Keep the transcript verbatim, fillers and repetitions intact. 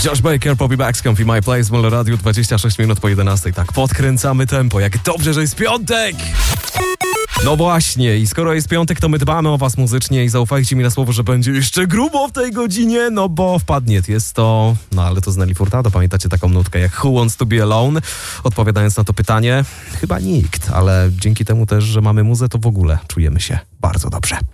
Josh Baker, Bobby Baxcomb i My Place, Molo Radio, dwadzieścia sześć minut po jedenastej. Tak, podkręcamy tempo, jak dobrze, że jest piątek! No właśnie, i skoro jest piątek, to my dbamy o was muzycznie i zaufajcie mi na słowo, że będzie jeszcze grubo w tej godzinie, no bo wpadnie. Jest to, no ale to z Nelly Furtado, pamiętacie taką nutkę jak Who Wants to Be Alone? Odpowiadając na to pytanie, chyba nikt, ale dzięki temu też, że mamy muzę, to w ogóle czujemy się bardzo dobrze.